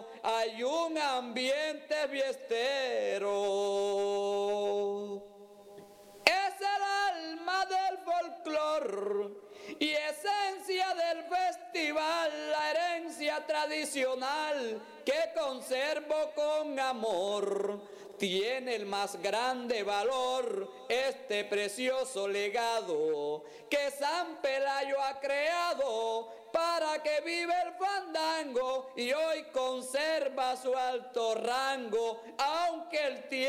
fandango hay un ambiente fiestero. Es el alma del folclor y esencia del festival, la herencia tradicional que conservo con amor. Tiene el más grande valor este precioso legado que San Pelayo ha creado para que viva el fandango y hoy conserva su alto rango, aunque el tiempo